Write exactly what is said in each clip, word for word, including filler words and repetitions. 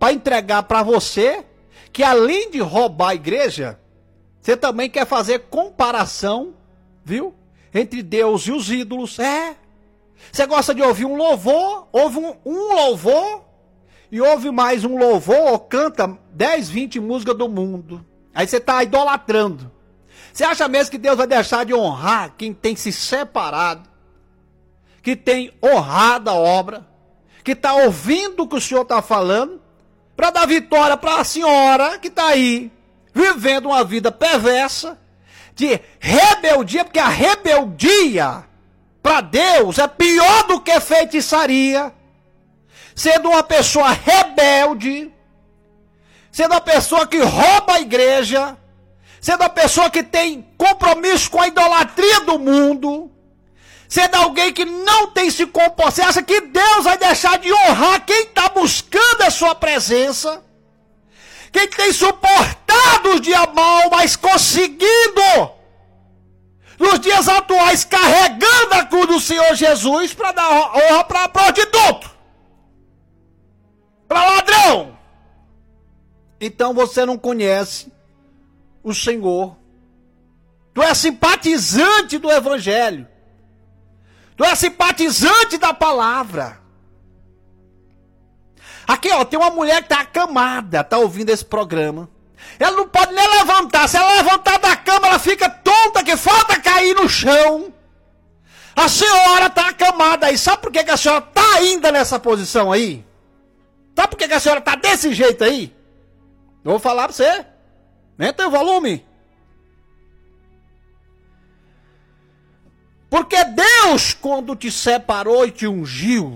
para entregar para você, que além de roubar a igreja, você também quer fazer comparação, viu? Entre Deus e os ídolos. É. Você gosta de ouvir um louvor, ouve um, um louvor, e ouve mais um louvor, ou canta dez, vinte músicas do mundo. Aí você está idolatrando. Você acha mesmo que Deus vai deixar de honrar quem tem se separado, que tem honrado a obra, que está ouvindo o que o Senhor está falando, para dar vitória para a senhora que está aí, vivendo uma vida perversa, de rebeldia, porque a rebeldia para Deus é pior do que feitiçaria, sendo uma pessoa rebelde, sendo uma pessoa que rouba a igreja, sendo uma pessoa que tem compromisso com a idolatria do mundo, sendo alguém que não tem se comportado. Você acha que Deus vai deixar de honrar quem está buscando a sua presença? Quem tem suportado os dias mal, mas conseguindo, nos dias atuais, carregando a cruz do Senhor Jesus para dar honra para prostituto, para ladrão. Então você não conhece o Senhor. Tu é simpatizante do Evangelho. Tu é simpatizante da palavra. Aqui, ó, tem uma mulher que está acamada, está ouvindo esse programa. Ela não pode nem levantar. Se ela levantar da cama, ela fica tonta, que falta cair no chão. A senhora está acamada aí. Sabe por que, que a senhora está ainda nessa posição aí? Sabe por que, que a senhora está desse jeito aí? Eu vou falar para você. Aumenta o volume. Porque Deus, quando te separou e te ungiu,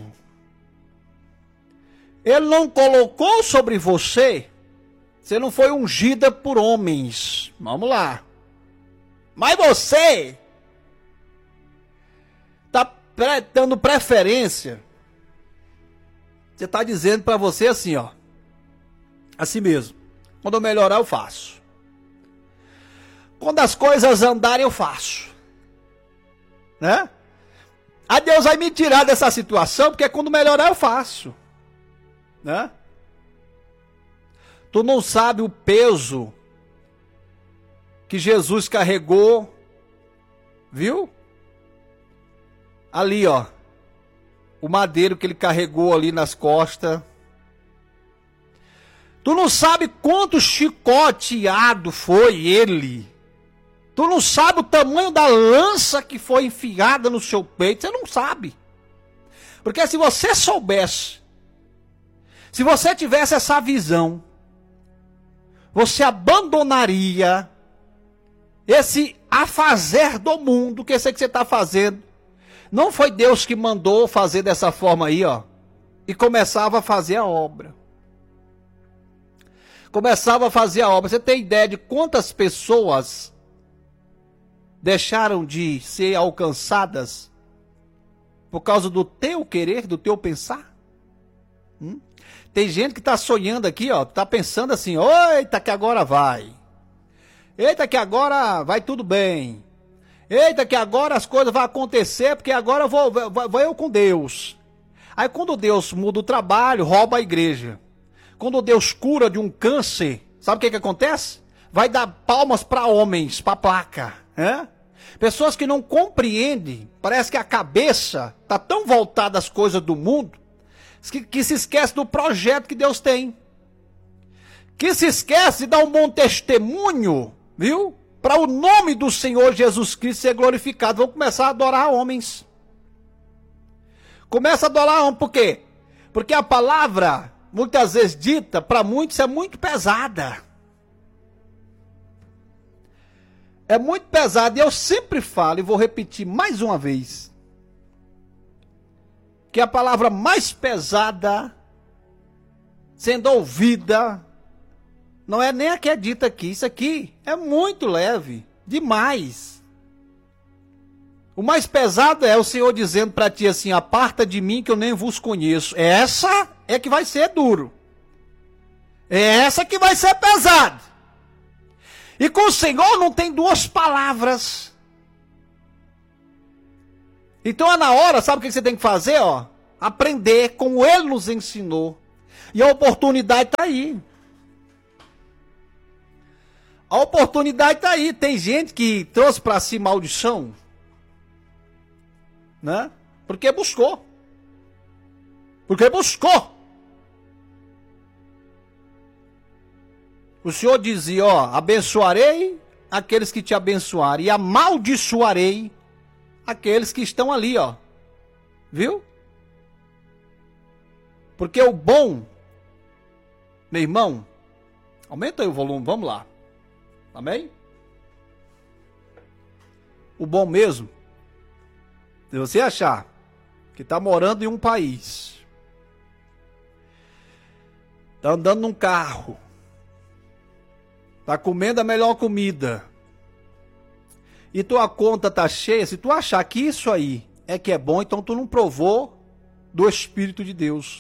Ele não colocou sobre você, você não foi ungida por homens. Vamos lá. Mas você está dando preferência. Você está dizendo para você assim, ó. Assim mesmo. Quando eu melhorar, eu faço. Quando as coisas andarem, eu faço. Né? Aí Deus vai me tirar dessa situação, porque quando melhorar eu faço, né? Tu não sabe o peso que Jesus carregou, viu? Ali, ó, o madeiro que ele carregou ali nas costas. Tu não sabe quanto chicoteado foi ele. Tu não sabe o tamanho da lança que foi enfiada no seu peito. Você não sabe. Porque se você soubesse, se você tivesse essa visão, você abandonaria esse afazer do mundo, que esse que você está fazendo. Não foi Deus que mandou fazer dessa forma aí, ó. E começava a fazer a obra. Começava a fazer a obra. Você tem ideia de quantas pessoas deixaram de ser alcançadas por causa do teu querer, do teu pensar? Hum? Tem gente que está sonhando aqui, ó, tá pensando assim, eita que agora vai, eita que agora vai tudo bem, eita que agora as coisas vão acontecer, porque agora eu vou, vou, vou eu com Deus. Aí quando Deus muda o trabalho, rouba a igreja. Quando Deus cura de um câncer, sabe o que que acontece? Vai dar palmas para homens, para placa. É? Pessoas que não compreendem, parece que a cabeça está tão voltada às coisas do mundo, que, que se esquece do projeto que Deus tem. Que se esquece de dar um bom testemunho, viu? Para o nome do Senhor Jesus Cristo ser glorificado. Vão começar a adorar homens. Começa a adorar homens, por quê? Porque a palavra, muitas vezes dita, para muitos é muito pesada. É muito pesado, e eu sempre falo, e vou repetir mais uma vez, que a palavra mais pesada, sendo ouvida, não é nem a que é dita aqui. Isso aqui é muito leve, demais. O mais pesado é o Senhor dizendo para ti assim, aparta de mim que eu nem vos conheço. Essa é que vai ser duro. É essa que vai ser pesado. E com o Senhor não tem duas palavras. Então é na hora, sabe o que você tem que fazer? Ó? Aprender como Ele nos ensinou. E a oportunidade está aí. A oportunidade está aí. Tem gente que trouxe para si maldição, né? Porque buscou. Porque buscou. O Senhor dizia, ó, abençoarei aqueles que te abençoarem e amaldiçoarei aqueles que estão ali, ó. Viu? Porque o bom, meu irmão, aumenta aí o volume, vamos lá. Amém? O bom mesmo, se você achar que está morando em um país, está andando num carro, está comendo a melhor comida, e tua conta está cheia, se tu achar que isso aí é que é bom, então tu não provou do Espírito de Deus.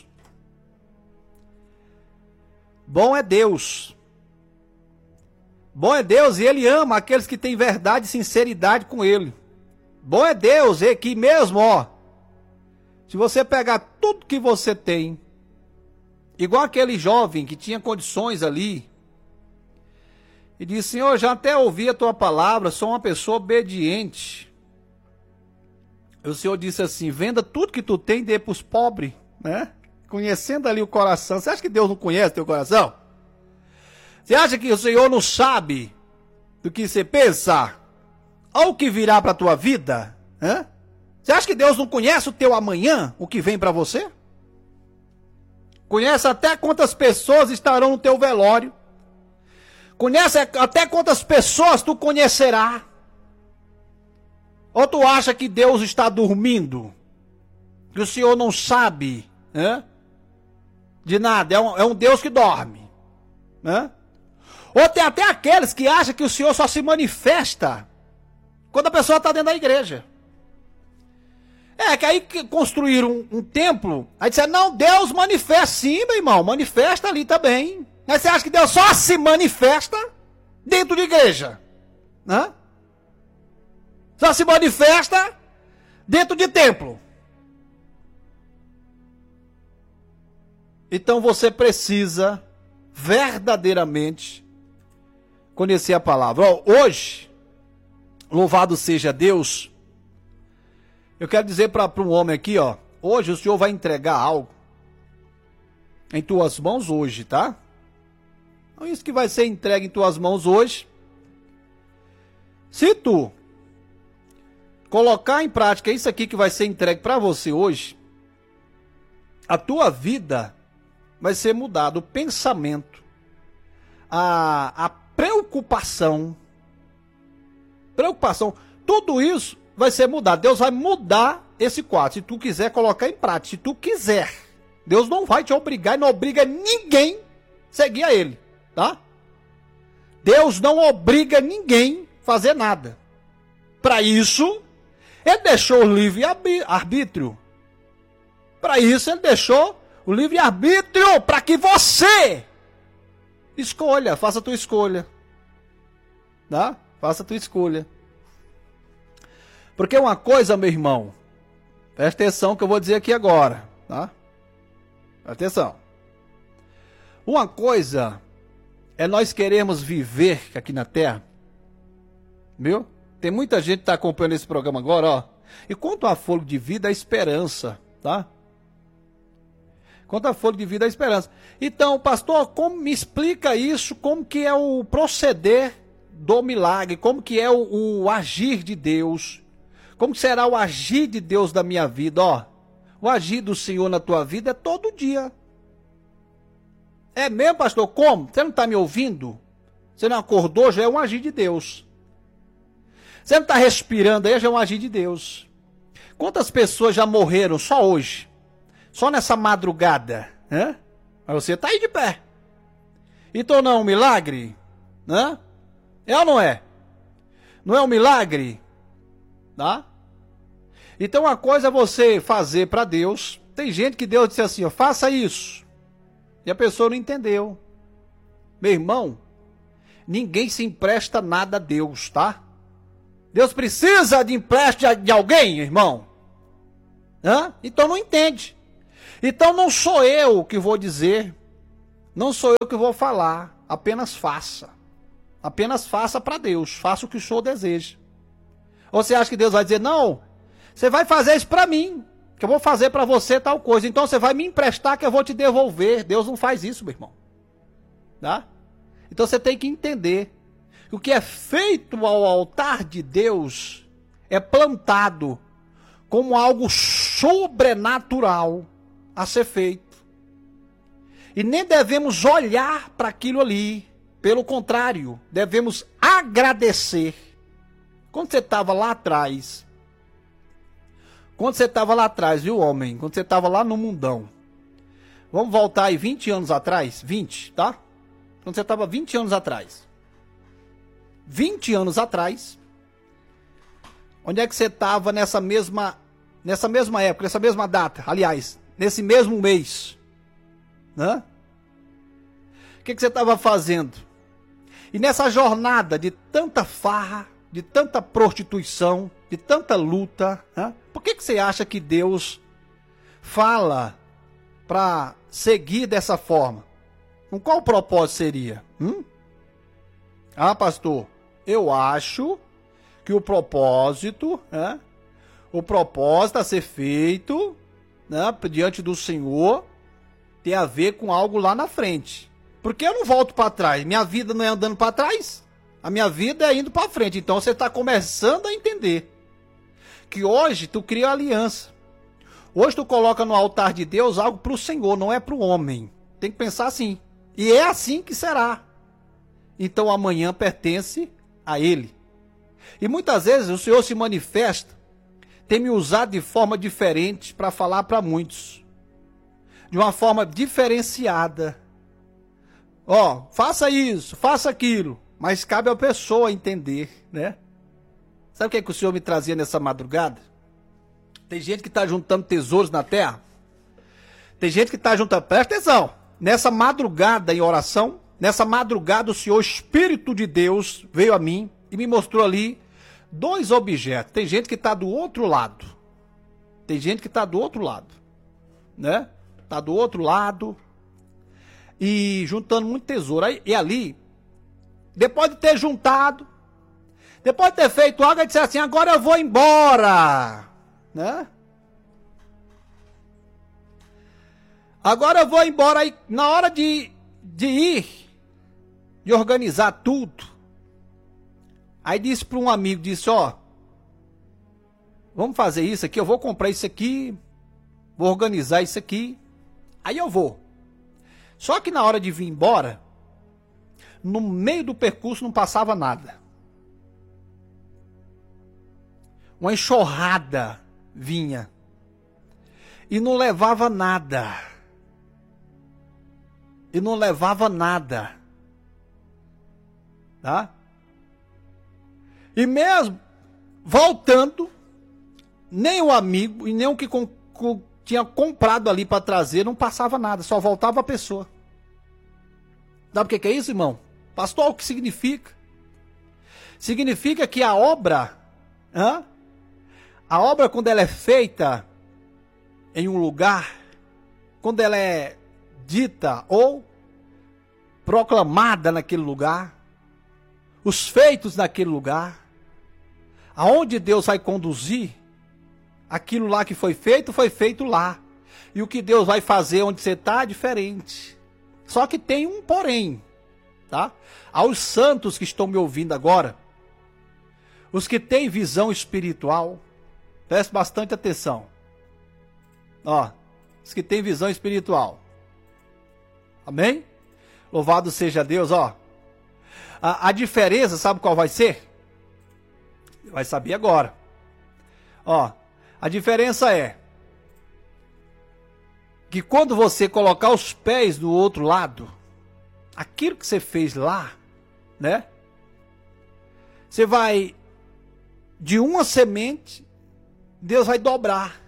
Bom é Deus. Bom é Deus e Ele ama aqueles que têm verdade e sinceridade com Ele. Bom é Deus e que mesmo, ó, se você pegar tudo que você tem, igual aquele jovem que tinha condições ali, e disse, Senhor, já até ouvi a tua palavra, sou uma pessoa obediente. O Senhor disse assim, venda tudo que tu tem e dê para os pobres, né? Conhecendo ali o coração. Você acha que Deus não conhece teu coração? Você acha que o Senhor não sabe do que você pensa? Ou o que virá para a tua vida? Hã? Você acha que Deus não conhece o teu amanhã, o que vem para você? Conhece até quantas pessoas estarão no teu velório. Conhece até quantas pessoas tu conhecerá. Ou tu acha que Deus está dormindo? Que o Senhor não sabe, né? De nada, é um, é um Deus que dorme, né? Ou tem até aqueles que acham que o Senhor só se manifesta quando a pessoa está dentro da igreja. É, que aí construíram um, um templo, aí disseram, não, Deus manifesta, sim, meu irmão, manifesta ali também. Mas você acha que Deus só se manifesta dentro de igreja, né? Só se manifesta dentro de templo. Então você precisa verdadeiramente conhecer a palavra. Ó, hoje, louvado seja Deus, eu quero dizer para um homem aqui, ó, hoje o Senhor vai entregar algo em tuas mãos hoje, tá? Então isso que vai ser entregue em tuas mãos hoje, se tu colocar em prática isso aqui que vai ser entregue para você hoje, a tua vida vai ser mudada, o pensamento, a, a preocupação, preocupação, tudo isso vai ser mudado. Deus vai mudar esse quadro, se tu quiser colocar em prática, se tu quiser. Deus não vai te obrigar e não obriga ninguém a seguir a Ele, tá? Deus não obriga ninguém a fazer nada. Para isso, Ele deixou o livre-arbítrio. Para isso, Ele deixou o livre-arbítrio para que você escolha, faça a tua escolha. Tá? Faça a tua escolha. Porque uma coisa, meu irmão, presta atenção que eu vou dizer aqui agora, tá? Presta atenção. Uma coisa é nós queremos viver aqui na Terra, viu? Tem muita gente que está acompanhando esse programa agora, ó. E quanto a fôlego de vida, a esperança, tá? Quanto a fôlego de vida, a esperança. Então, pastor, como me explica isso? Como que é o proceder do milagre? Como que é o, o agir de Deus? Como será o agir de Deus na minha vida? Ó, o agir do Senhor na tua vida é todo dia. É mesmo, pastor? Como? Você não está me ouvindo? Você não acordou? Já é um agir de Deus. Você não está respirando aí? Já é um agir de Deus. Quantas pessoas já morreram só hoje? Só nessa madrugada, né? Mas você está aí de pé. Então não é um milagre? Né? É ou não é? Não é um milagre? Tá? Então uma coisa é você fazer para Deus. Tem gente que Deus disse assim, ó, faça isso. E a pessoa não entendeu. Meu irmão, ninguém se empresta nada a Deus, tá? Deus precisa de empréstimo de alguém, irmão? Hã? Então não entende. Então não sou eu que vou dizer Não sou eu que vou falar, apenas faça. Apenas faça para Deus, faça o que o Senhor deseja. Ou você acha que Deus vai dizer, não, você vai fazer isso para mim, que eu vou fazer para você tal coisa, então você vai me emprestar que eu vou te devolver. Deus não faz isso, meu irmão. Tá? Então você tem que entender que o que é feito ao altar de Deus é plantado como algo sobrenatural a ser feito. E nem devemos olhar para aquilo ali. Pelo contrário, devemos agradecer. Quando você estava lá atrás, quando você estava lá atrás, viu, homem? Quando você estava lá no mundão. Vamos voltar aí vinte anos atrás? vinte, tá? Quando você estava vinte anos atrás. vinte anos atrás. Onde é que você estava nessa mesma, nessa mesma época, nessa mesma data? Aliás, nesse mesmo mês. Né? O que, que você estava fazendo? E nessa jornada de tanta farra, de tanta prostituição, de tanta luta, né? Por que, que você acha que Deus fala para seguir dessa forma? Com qual propósito seria? Hum? Ah, pastor, eu acho que o propósito, né? O propósito a ser feito, né? Diante do Senhor, tem a ver com algo lá na frente. Porque eu não volto para trás. Minha vida não é andando para trás. A minha vida é indo para frente. Então você está começando a entender que hoje tu cria aliança. Hoje tu coloca no altar de Deus algo para o Senhor, não é para o homem. Tem que pensar assim. E é assim que será. Então amanhã pertence a Ele. E muitas vezes o Senhor se manifesta, tem me usado de forma diferente para falar para muitos. De uma forma diferenciada. Ó, faça isso, faça aquilo. Mas cabe à pessoa entender, né? Sabe o que, é que o Senhor me trazia nessa madrugada? Tem gente que está juntando tesouros na terra. Tem gente que está juntando... Presta atenção. Nessa madrugada em oração, nessa madrugada o Senhor, Espírito de Deus, veio a mim e me mostrou ali dois objetos. Tem gente que está do outro lado. Tem gente que está do outro lado. Né? Está do outro lado. E juntando muito tesouro. Aí, e ali, depois de ter juntado, depois de ter feito algo, ele disse assim, agora eu vou embora. Né? Agora eu vou embora. Aí, na hora de, de ir, de organizar tudo, aí disse para um amigo, disse, ó, vamos fazer isso aqui, eu vou comprar isso aqui, vou organizar isso aqui, aí eu vou. Só que na hora de vir embora, no meio do percurso não passava nada. Uma enxurrada vinha e não levava nada. E não levava nada. Tá? E mesmo voltando, nem o amigo e nem o que com, com, tinha comprado ali para trazer não passava nada, só voltava a pessoa. Sabe o que, que é isso, irmão? Pastor, o que significa? Significa que a obra, hã? a obra quando ela é feita em um lugar, quando ela é dita ou proclamada naquele lugar, os feitos naquele lugar, aonde Deus vai conduzir, aquilo lá que foi feito, foi feito lá. E o que Deus vai fazer onde você está é diferente. Só que tem um porém, tá? Aos santos que estão me ouvindo agora, os que têm visão espiritual, preste bastante atenção. Ó, os que têm visão espiritual. Amém? Louvado seja Deus, ó. A, a diferença, sabe qual vai ser? Vai saber agora. Ó, a diferença é que quando você colocar os pés do outro lado, aquilo que você fez lá, né? Você vai, de uma semente, Deus vai dobrar.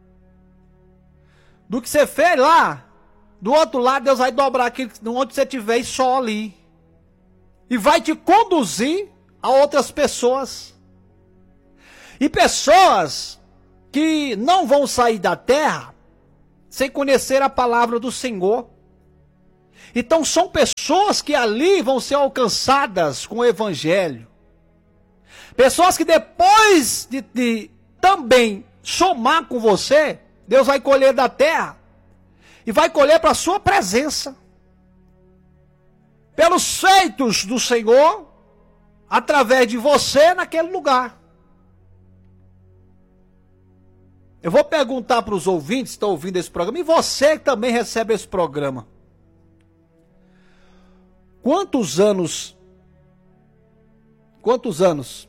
Do que você fez lá, do outro lado, Deus vai dobrar aquilo onde você estiver e só ali. E vai te conduzir a outras pessoas. E pessoas que não vão sair da terra sem conhecer a palavra do Senhor. Então são pessoas que ali vão ser alcançadas com o evangelho. Pessoas que depois de, de também somar com você, Deus vai colher da terra e vai colher para a sua presença. Pelos feitos do Senhor, através de você naquele lugar. Eu vou perguntar para os ouvintes que estão ouvindo esse programa, e você que também recebe esse programa. Quantos anos, quantos anos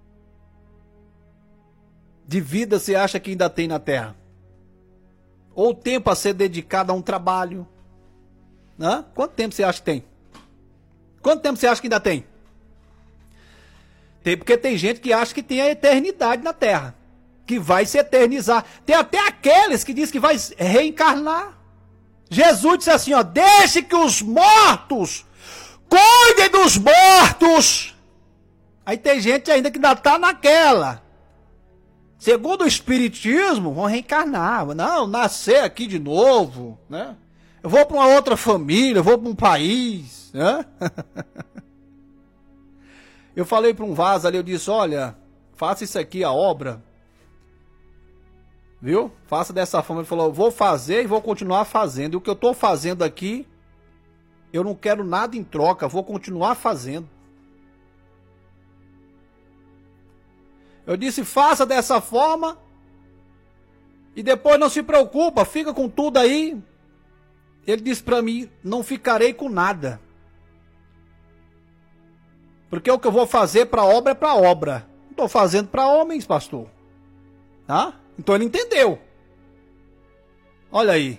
de vida você acha que ainda tem na Terra? Ou tempo a ser dedicado a um trabalho? Hã? Quanto tempo você acha que tem? Quanto tempo você acha que ainda tem? Tem, porque tem gente que acha que tem a eternidade na Terra, que vai se eternizar. Tem até aqueles que dizem que vai reencarnar. Jesus disse assim, ó, deixe que os mortos cuidem dos mortos. Aí tem gente ainda que ainda está naquela. Segundo o Espiritismo, vão reencarnar. Não, nascer aqui de novo, né? Eu vou para uma outra família, eu vou para um país, né? Eu falei para um vaso ali, eu disse, olha, faça isso aqui, a obra. Viu? Faça dessa forma. Ele falou, eu vou fazer e vou continuar fazendo. E o que eu estou fazendo aqui, eu não quero nada em troca, vou continuar fazendo. Eu disse, faça dessa forma e depois não se preocupa, fica com tudo aí. Ele disse para mim, não ficarei com nada. Porque o que eu vou fazer para obra é para obra. Não estou fazendo para homens, pastor. Tá? Então ele entendeu. Olha aí.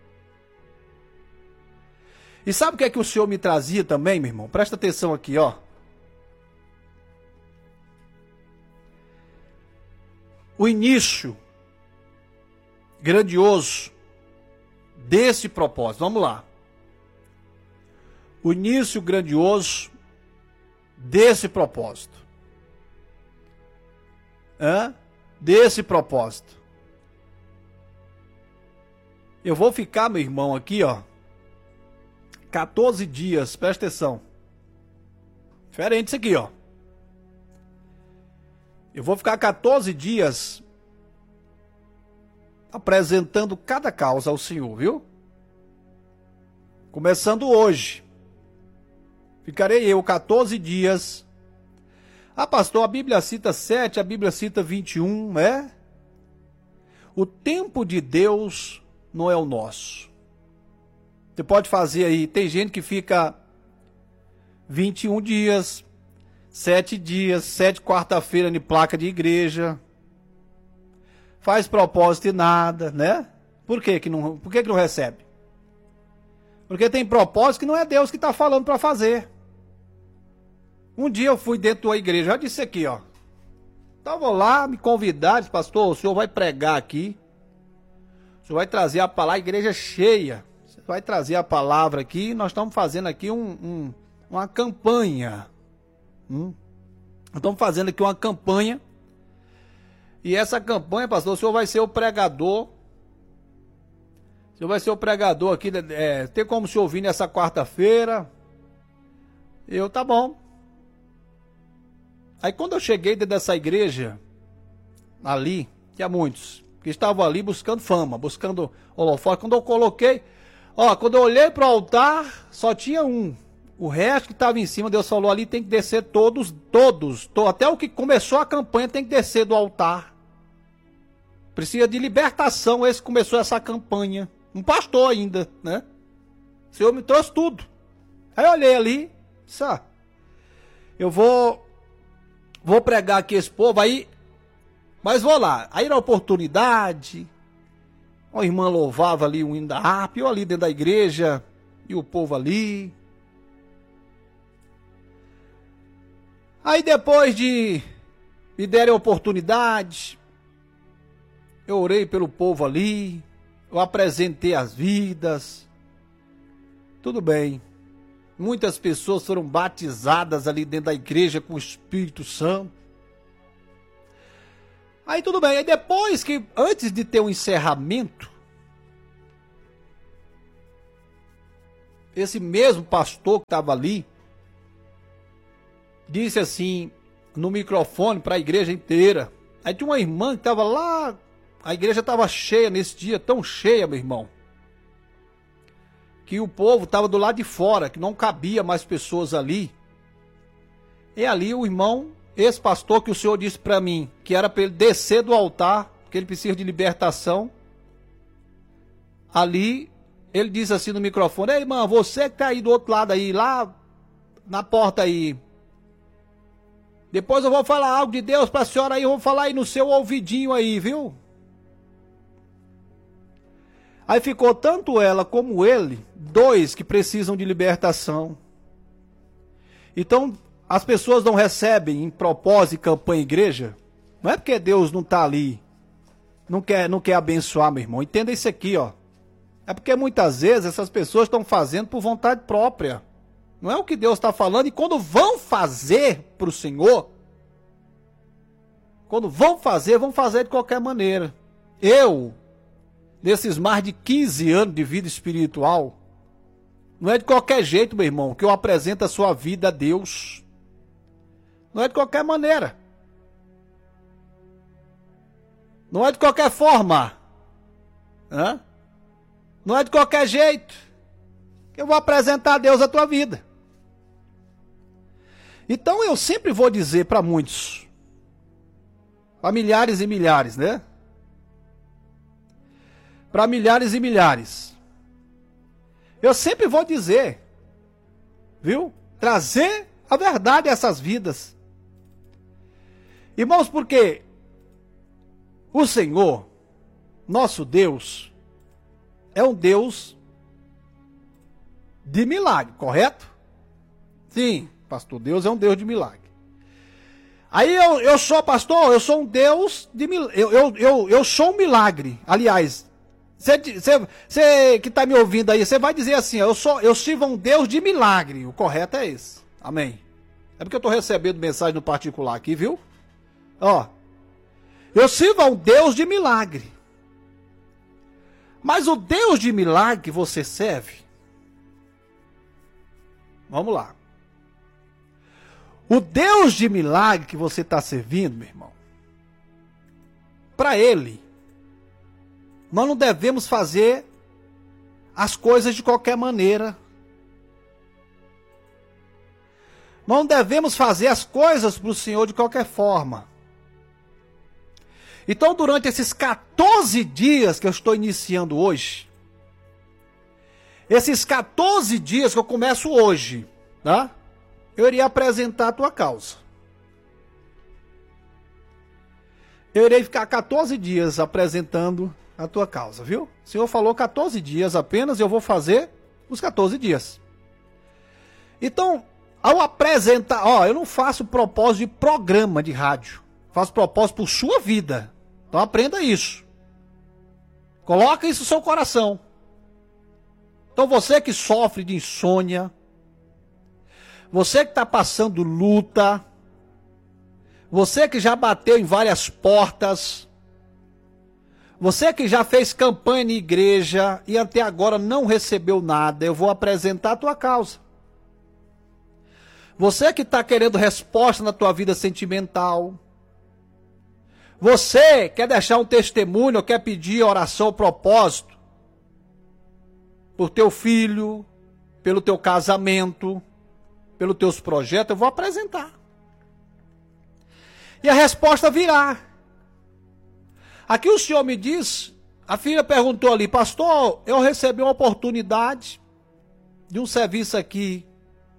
E sabe o que é que o Senhor me trazia também, meu irmão? Presta atenção aqui, ó. O início grandioso desse propósito. Vamos lá. O início grandioso desse propósito. Hã? Desse propósito. Eu vou ficar, meu irmão, aqui, ó, quatorze dias, presta atenção. Diferente isso aqui, ó. Eu vou ficar quatorze dias apresentando cada causa ao Senhor, viu? Começando hoje. Ficarei eu quatorze dias. Ah, pastor, a Bíblia cita sete, a Bíblia cita vinte e um, é? O tempo de Deus não é o nosso. Você pode fazer aí, tem gente que fica vinte e um dias, sete dias, sete quarta-feira de placa de igreja. Faz propósito e nada, né? Por que que não, por que que não recebe? Porque tem propósito que não é Deus que está falando para fazer. Um dia eu fui dentro da igreja, já disse aqui, ó. Estava lá, me convidaram, pastor, o senhor vai pregar aqui. O senhor vai trazer a palavra, a igreja cheia. Você vai trazer a palavra aqui, nós estamos fazendo aqui um, um, uma campanha. Hum? Estamos fazendo aqui uma campanha. E essa campanha, pastor, o senhor vai ser o pregador. O senhor vai ser o pregador aqui. É, tem como o senhor vir nessa quarta-feira? Eu, tá bom. Aí quando eu cheguei dentro dessa igreja, ali, tinha muitos, que estavam ali buscando fama, buscando holofote. Quando eu coloquei, ó, quando eu olhei para o altar, só tinha um. O resto que estava em cima, Deus falou ali, tem que descer todos, todos, to, até o que começou a campanha tem que descer do altar. Precisa de libertação, esse começou essa campanha. Um pastor ainda, né? O Senhor me trouxe tudo. Aí eu olhei ali, disse, ah, eu vou, vou pregar aqui esse povo, aí, mas vou lá. Aí na oportunidade, a irmã louvava ali o hino da harpa, eu ali dentro da igreja, e o povo ali. Aí depois de me derem a oportunidade, eu orei pelo povo ali, eu apresentei as vidas, tudo bem. Muitas pessoas foram batizadas ali dentro da igreja com o Espírito Santo. Aí tudo bem, aí depois que, antes de ter um encerramento, esse mesmo pastor que estava ali, disse assim, no microfone para a igreja inteira. Aí tinha uma irmã que estava lá, a igreja estava cheia nesse dia, tão cheia, meu irmão, que o povo estava do lado de fora, que não cabia mais pessoas ali. E ali o irmão, esse pastor que o senhor disse para mim, que era para ele descer do altar, porque ele precisa de libertação, ali ele disse assim no microfone, ei irmã, você que tá aí do outro lado aí, lá na porta aí, depois eu vou falar algo de Deus para a senhora aí, eu vou falar aí no seu ouvidinho aí, viu? Aí ficou tanto ela como ele, dois que precisam de libertação. Então, as pessoas não recebem em propósito e campanha igreja, não é porque Deus não está ali, não quer, não quer abençoar, meu irmão. Entenda isso aqui, ó. É porque muitas vezes essas pessoas estão fazendo por vontade própria. Não é o que Deus está falando. E quando vão fazer para o Senhor, quando vão fazer, vão fazer de qualquer maneira. Eu, nesses mais de quinze anos de vida espiritual, não é de qualquer jeito, meu irmão, que eu apresento a sua vida a Deus. Não é de qualquer maneira. Não é de qualquer forma. Hã? Não é de qualquer jeito que eu vou apresentar a Deus a tua vida. Então eu sempre vou dizer para muitos, para milhares e milhares, né? Para milhares e milhares. Eu sempre vou dizer, viu? Trazer a verdade a essas vidas. Irmãos, porque o Senhor, nosso Deus, é um Deus de milagre, correto? Sim, pastor, Deus é um Deus de milagre. Aí eu, eu sou, pastor, eu sou um Deus de milagre. Eu, eu, eu, eu sou um milagre. Aliás, você que está me ouvindo aí, você vai dizer assim, eu, sou, eu sirvo um Deus de milagre. O correto é esse. Amém. É porque eu estou recebendo mensagem no particular aqui, viu? Ó, eu sirvo a um Deus de milagre. Mas o Deus de milagre que você serve, vamos lá. O Deus de milagre que você está servindo, meu irmão, para Ele, nós não devemos fazer as coisas de qualquer maneira. Nós não devemos fazer as coisas para o Senhor de qualquer forma. Então, durante esses quatorze dias que eu estou iniciando hoje, esses quatorze dias que eu começo hoje, tá? Eu iria apresentar a tua causa. Eu irei ficar quatorze dias apresentando a tua causa, viu? O Senhor falou quatorze dias apenas, eu vou fazer os quatorze dias. Então, ao apresentar, ó, eu não faço propósito de programa de rádio. Faço propósito por sua vida. Então aprenda isso. Coloca isso no seu coração. Então você que sofre de insônia, você que está passando luta, você que já bateu em várias portas, você que já fez campanha na igreja e até agora não recebeu nada, eu vou apresentar a tua causa. Você que está querendo resposta na tua vida sentimental, você quer deixar um testemunho, quer pedir oração, propósito, por teu filho, pelo teu casamento, pelos teus projetos, eu vou apresentar. E a resposta virá. Aqui o Senhor me diz, a filha perguntou ali, pastor, eu recebi uma oportunidade de um serviço aqui.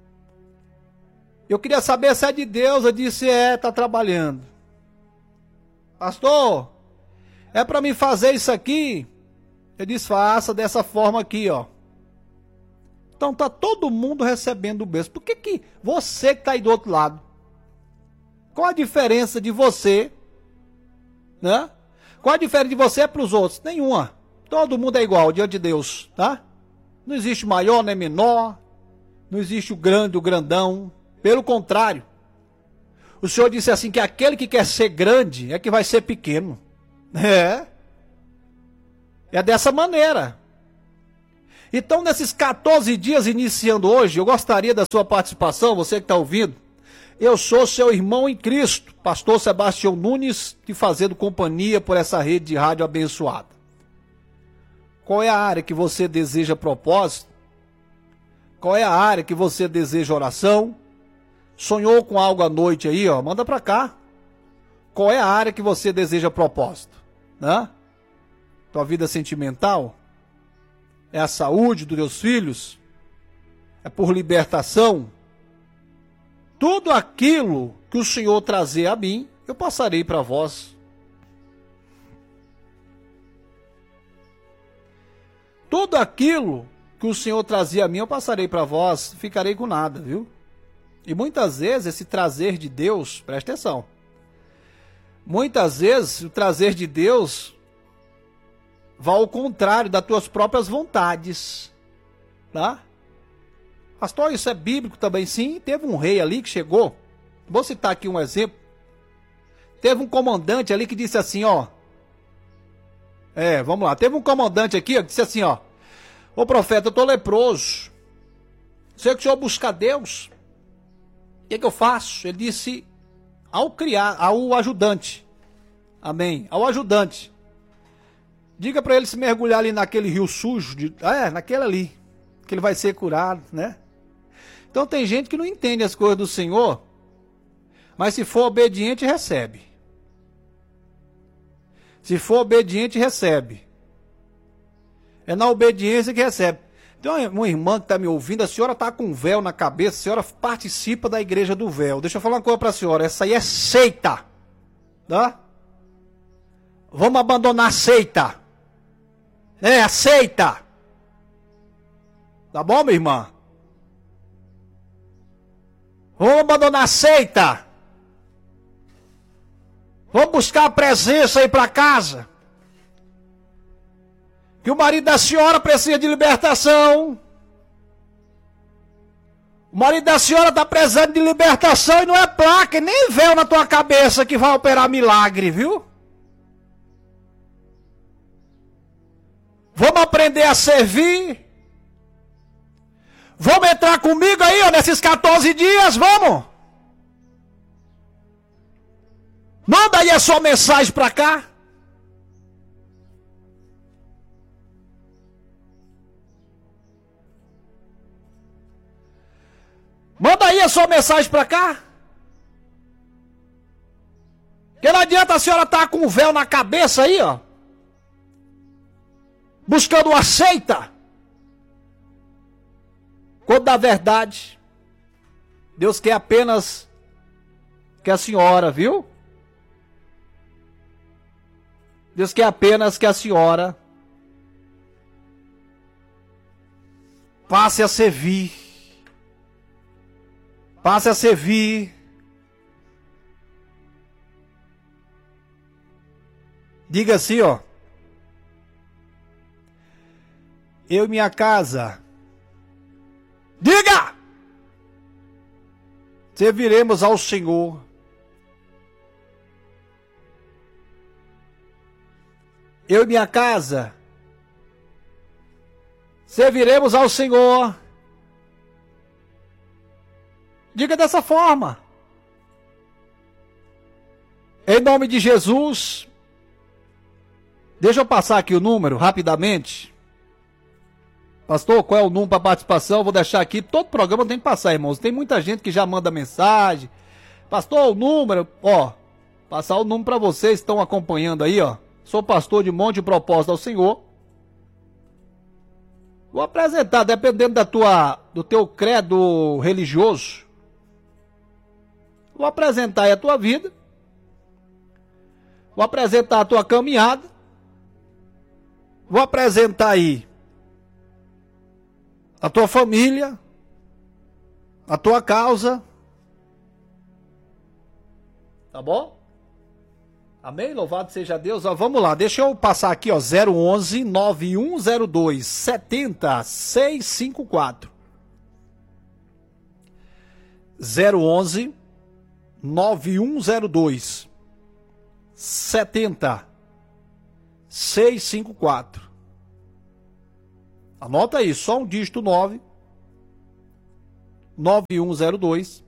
Eu queria saber se é de Deus. Eu disse, é, está trabalhando. Pastor, é para mim fazer isso aqui? Eu disse, faça dessa forma aqui, ó. Então tá todo mundo recebendo o bênção. Por que que você que está aí do outro lado? Qual a diferença de você, né? Qual a diferença de você para os outros? Nenhuma. Todo mundo é igual diante de Deus, tá? Não existe maior nem menor. Não existe o grande, o grandão. Pelo contrário. O Senhor disse assim que aquele que quer ser grande é que vai ser pequeno. É. É dessa maneira. Então, nesses quatorze dias, iniciando hoje, eu gostaria da sua participação, você que está ouvindo. Eu sou seu irmão em Cristo, pastor Sebastião Nunes, te fazendo companhia por essa rede de rádio abençoada. Qual é a área que você deseja propósito? Qual é a área que você deseja oração? Sonhou com algo à noite aí, ó? Manda pra cá. Qual é a área que você deseja propósito? Né? Tua vida sentimental? É a saúde dos teus filhos? É por libertação? Tudo aquilo que o Senhor trazer a mim, eu passarei para vós. Tudo aquilo que o Senhor trazia a mim, eu passarei para vós, ficarei com nada, viu? E muitas vezes esse trazer de Deus, presta atenção, muitas vezes o trazer de Deus vai ao contrário das tuas próprias vontades, tá? Pastor, isso é bíblico também? Sim, teve um rei ali que chegou, vou citar aqui um exemplo, teve um comandante ali que disse assim, ó, é, vamos lá, teve um comandante aqui ó, que disse assim, ó, ô profeta, eu tô leproso, sei que o senhor busca Deus, o que, que eu faço? Ele disse ao criar, ao ajudante, amém, ao ajudante, diga para ele se mergulhar ali naquele rio sujo, de, é, naquele ali, que ele vai ser curado, né? Então tem gente que não entende as coisas do Senhor, mas se for obediente, recebe. Se for obediente, recebe. É na obediência que recebe. Tem uma irmã que está me ouvindo, a senhora está com um véu na cabeça, a senhora participa da igreja do véu. Deixa eu falar uma coisa para a senhora, essa aí é seita. Tá? Vamos abandonar a seita. É, a seita. Tá bom, minha irmã? Vamos abandonar a seita. Vamos buscar a presença aí para casa. Que o marido da senhora precisa de libertação. O marido da senhora está precisando de libertação e não é placa, nem véu na tua cabeça que vai operar milagre, viu? Vamos aprender a servir. Vamos entrar comigo aí, ó, nesses quatorze dias, vamos? Manda aí a sua mensagem para cá. Manda aí a sua mensagem para cá. Porque não adianta a senhora estar com um véu na cabeça aí, ó. Buscando uma seita. Quando na verdade, Deus quer apenas que a senhora, viu? Deus quer apenas que a senhora passe a servir. Passe a servir. Diga assim, ó. Eu e minha casa. Diga! Serviremos ao Senhor. Eu e minha casa. Serviremos ao Senhor. Diga dessa forma. Em nome de Jesus. Deixa eu passar aqui o número rapidamente. Pastor, qual é o número para participação? Eu vou deixar aqui. Todo programa tem que passar, irmãos. Tem muita gente que já manda mensagem. Pastor, o número, ó. Passar o número para vocês que estão acompanhando aí, ó. Sou pastor de Monte Propósito ao Senhor. Vou apresentar, dependendo da tua, do teu credo religioso. Vou apresentar aí a tua vida. Vou apresentar a tua caminhada. Vou apresentar aí a tua família, a tua causa. Tá bom? Amém? Louvado seja Deus. Ó, vamos lá, deixa eu passar aqui, ó, zero onze, nove um zero dois, sete zero seis cinco quatro. zero onze, nove um zero dois, sete zero seis cinco quatro. Anota aí, só um dígito nove, nove um zero dois,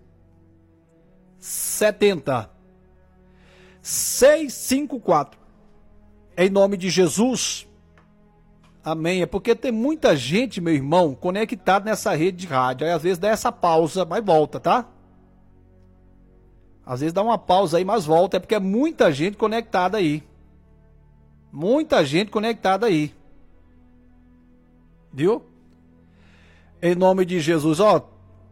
setenta, seiscentos e cinquenta e quatro. Em nome de Jesus. Amém. É porque tem muita gente, meu irmão, conectado nessa rede de rádio. Aí às vezes dá essa pausa, mas volta, tá? Às vezes dá uma pausa aí, mas volta. É porque é muita gente conectada aí. Muita gente conectada aí. Viu? Em nome de Jesus, ó.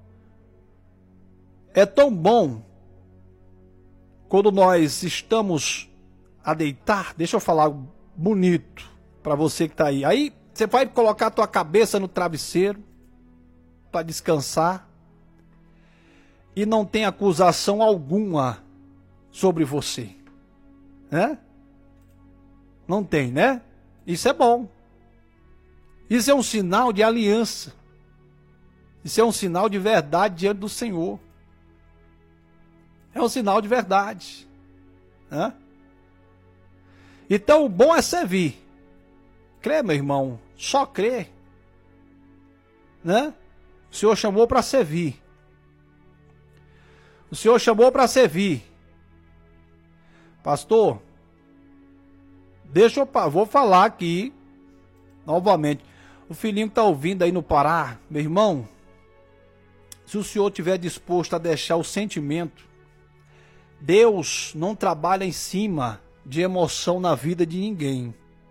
É tão bom quando nós estamos a deitar. Deixa eu falar bonito para você que tá aí. Aí você vai colocar a tua cabeça no travesseiro para descansar e não tem acusação alguma sobre você, né? Não tem, né? Isso é bom. Isso é um sinal de aliança. Isso é um sinal de verdade diante do Senhor. É um sinal de verdade, né? Então o bom é servir. Crê, meu irmão, só crê, né? O Senhor chamou para servir. O Senhor chamou para servir. Pastor, deixa eu vou falar aqui novamente. O filhinho que está ouvindo aí no Pará, meu irmão, se o senhor estiver disposto a deixar o sentimento, Deus não trabalha em cima de emoção na vida de ninguém.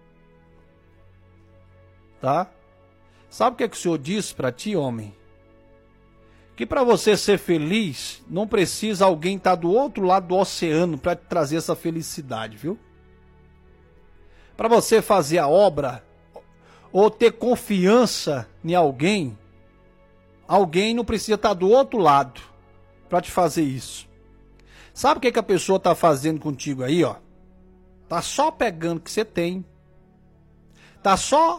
Tá? Sabe o que é que o Senhor diz para ti, homem? Que para você ser feliz, não precisa alguém estar do outro lado do oceano para te trazer essa felicidade, viu? Para você fazer a obra ou ter confiança em alguém, alguém não precisa estar do outro lado para te fazer isso. Sabe o que, é que a pessoa está fazendo contigo aí, ó? Tá só pegando o que você tem. Tá só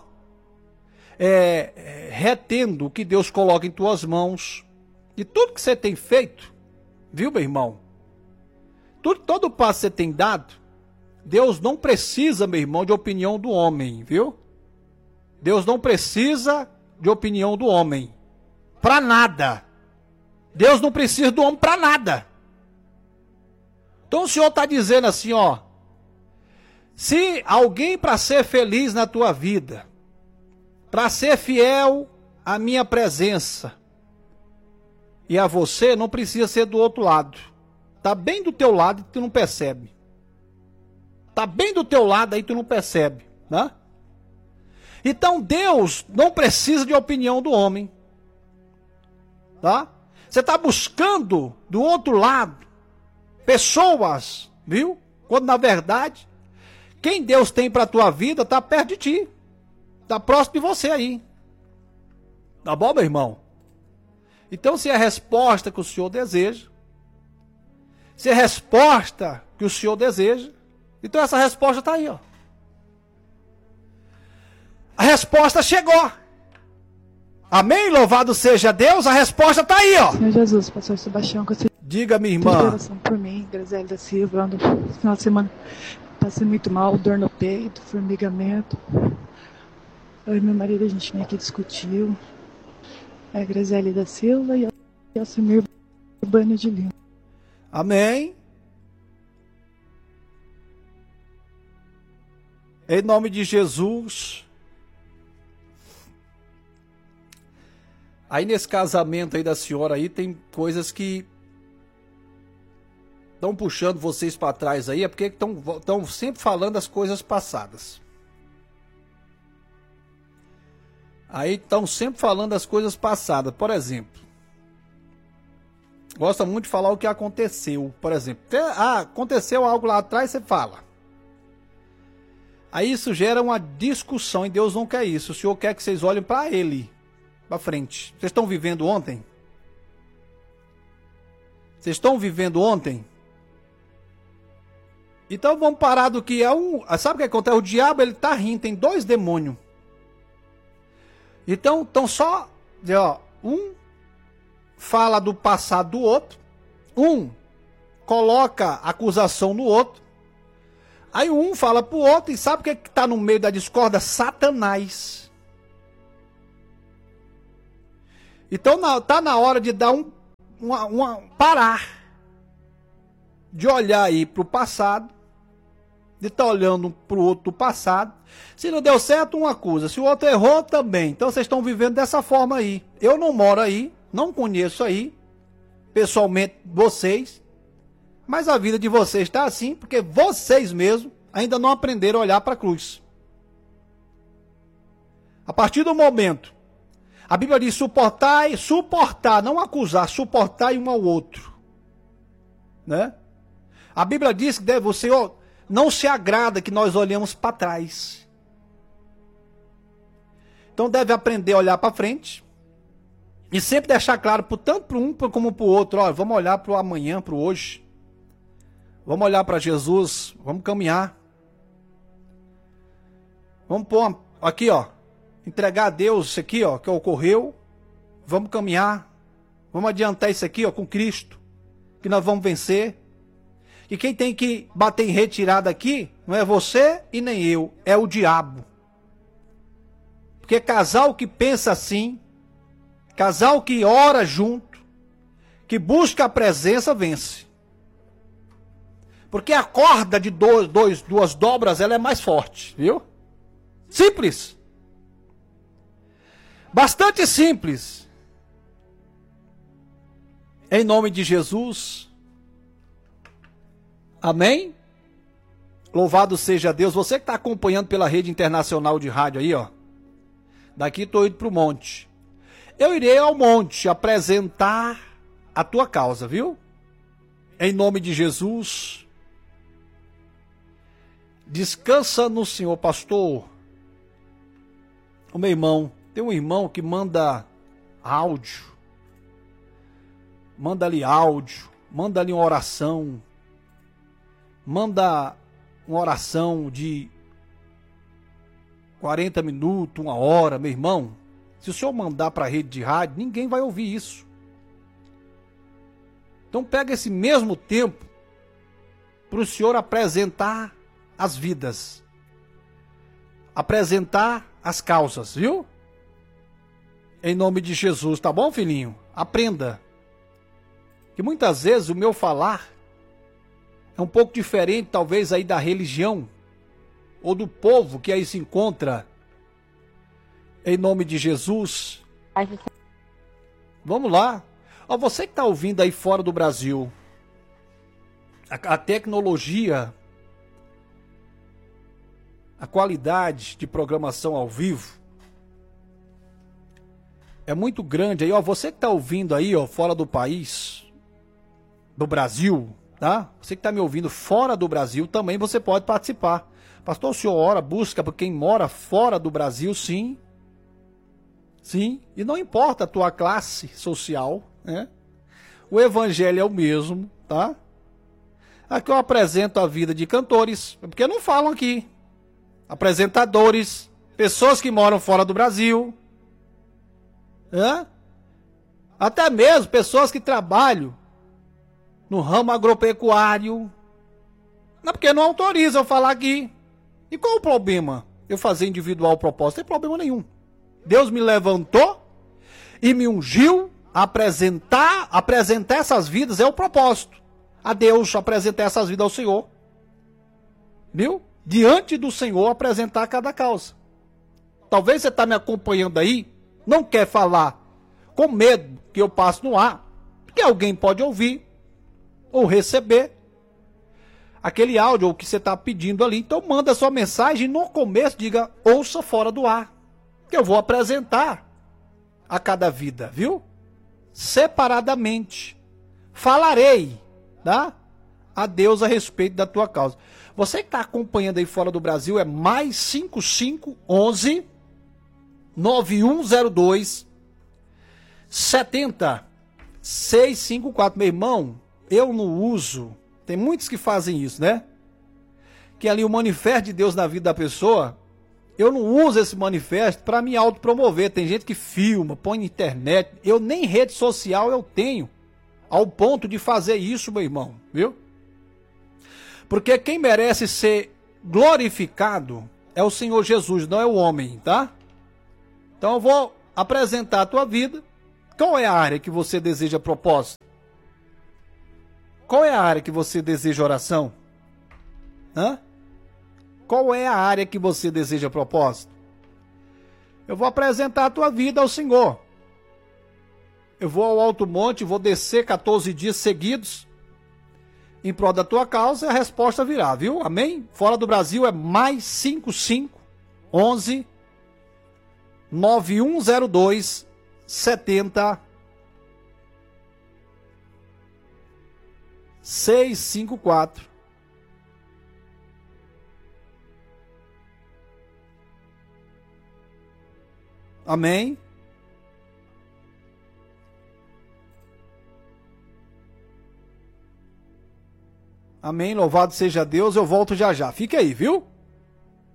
é, retendo o que Deus coloca em tuas mãos. E tudo que você tem feito, viu, meu irmão? Tudo, todo passo que você tem dado, Deus não precisa, meu irmão, de opinião do homem, viu? Deus não precisa de opinião do homem. Para nada. Deus não precisa do homem para nada. Então o Senhor está dizendo assim, ó. Se alguém para ser feliz na tua vida, para ser fiel à minha presença e a você, não precisa ser do outro lado. Tá bem do teu lado e tu não percebe. Tá bem do teu lado aí tu não percebe, né? Então Deus não precisa de opinião do homem. Tá? Você está buscando do outro lado pessoas, viu? Quando na verdade quem Deus tem para a tua vida está perto de ti. Está próximo de você aí. Tá bom, meu irmão? Então, se é a resposta que o Senhor deseja, se é a resposta que o Senhor deseja, então essa resposta está aí, ó. A resposta chegou. Amém? Louvado seja Deus, a resposta está aí, ó. Senhor Jesus, pastor Sebastião, que você... Diga, minha irmã. Oração por mim, Graziele da Silva, no final de semana passei muito mal, dor no peito, formigamento. Eu e meu marido, a gente meio que discutiu. É a Graziele da Silva e o Alcimir Urbano de Lima. Amém. Em nome de Jesus. Aí nesse casamento aí da senhora aí tem coisas que estão puxando vocês para trás aí, é porque estão sempre falando as coisas passadas. Aí estão sempre falando as coisas passadas. Por exemplo, gosta muito de falar o que aconteceu. Por exemplo, ah, aconteceu algo lá atrás, você fala. Aí isso gera uma discussão e Deus não quer isso. O Senhor quer que vocês olhem para Ele, para frente. Vocês estão vivendo ontem? Vocês estão vivendo ontem? Então vamos parar do que é um... Sabe o que acontece? O diabo, ele tá rindo, tem dois demônios. Então, então só... Ó, um fala do passado do outro. Um coloca acusação no outro. Aí um fala pro outro e sabe o que está no meio da discórdia? Satanás. Então na, tá na hora de dar um, uma, uma, parar, de olhar aí para o passado, de estar tá olhando para o outro do passado. Se não deu certo, uma acusa. Se o outro errou, também. Então vocês estão vivendo dessa forma aí. Eu não moro aí, não conheço aí, pessoalmente, vocês. Mas a vida de vocês está assim, porque vocês mesmos ainda não aprenderam a olhar para a cruz. A partir do momento, a Bíblia diz suportar e suportar, não acusar, suportar um ao outro. Né? A Bíblia diz que deve, o Senhor não se agrada que nós olhemos para trás. Então deve aprender a olhar para frente e sempre deixar claro, tanto para um como para o outro, ó, vamos olhar para o amanhã, para o hoje. Vamos olhar para Jesus, vamos caminhar. Vamos pôr uma, aqui, ó, entregar a Deus isso aqui, ó, que ocorreu. Vamos caminhar. Vamos adiantar isso aqui, ó, com Cristo, que nós vamos vencer. E quem tem que bater em retirada aqui não é você e nem eu, é o diabo. Porque casal que pensa assim, casal que ora junto, que busca a presença, vence. Porque a corda de dois, dois, duas dobras, ela é mais forte, viu? Simples. Bastante simples. Em nome de Jesus. Amém? Louvado seja Deus. Você que está acompanhando pela rede internacional de rádio aí, ó. Daqui estou indo para o monte. Eu irei ao monte apresentar a tua causa, viu? Em nome de Jesus. Descansa no Senhor, pastor. O meu irmão, tem um irmão que manda áudio. Manda ali áudio. Manda ali uma oração. Manda uma oração de quarenta minutos, uma hora, meu irmão. Se o senhor mandar para a rede de rádio, ninguém vai ouvir isso. Então pega esse mesmo tempo para o senhor apresentar as vidas. Apresentar as causas, viu? Em nome de Jesus, tá bom, filhinho? Aprenda. Que muitas vezes o meu falar é um pouco diferente, talvez, aí da religião ou do povo que aí se encontra. Em nome de Jesus. Vamos lá. Ó, você que está ouvindo aí fora do Brasil, a, a tecnologia, a qualidade de programação ao vivo é muito grande aí, ó. Você que está ouvindo aí, ó, fora do país, do Brasil, tá? Você que está me ouvindo fora do Brasil, também você pode participar. Pastor, o senhor ora, busca por quem mora fora do Brasil, sim. Sim, e não importa a tua classe social, né? O evangelho é o mesmo, tá? Aqui eu apresento a vida de cantores, porque não falam aqui. Apresentadores, pessoas que moram fora do Brasil, né? Até mesmo pessoas que trabalham no ramo agropecuário. Não, porque não autorizam eu falar aqui. E qual o problema? Eu fazer individual propósito? Não tem problema nenhum. Deus me levantou e me ungiu a apresentar, apresentar essas vidas, é o propósito. A Deus apresentar essas vidas ao Senhor. Viu? Diante do Senhor apresentar cada causa. Talvez você está me acompanhando aí, não quer falar com medo que eu passe no ar, porque alguém pode ouvir ou receber aquele áudio que você está pedindo ali. Então manda sua mensagem e no começo diga, ouça fora do ar, que eu vou apresentar a cada vida, viu? Separadamente. Falarei, tá? A Deus a respeito da tua causa. Você que está acompanhando aí fora do Brasil é mais cinco cinco um um nove um zero dois sete zero seis cinco quatro. Meu irmão, eu não uso. Tem muitos que fazem isso, né? Que ali o manifesto de Deus na vida da pessoa, eu não uso esse manifesto para me autopromover. Tem gente que filma, põe na internet. Eu nem rede social eu tenho ao ponto de fazer isso, meu irmão, viu? Porque quem merece ser glorificado é o Senhor Jesus, não é o homem, tá? Então eu vou apresentar a tua vida Qual é a área que você deseja propósito? Qual é a área que você deseja oração? Hã? Qual é a área que você deseja propósito? Eu vou apresentar a tua vida ao Senhor. Eu vou ao alto monte, vou descer quatorze dias seguidos em prol da tua causa e a resposta virá, viu? Amém? Fora do Brasil é mais cinco cinco onze nove um zero dois setenta seis cinco quatro. Amém? Amém, louvado seja Deus, eu volto já já. Fica aí, viu?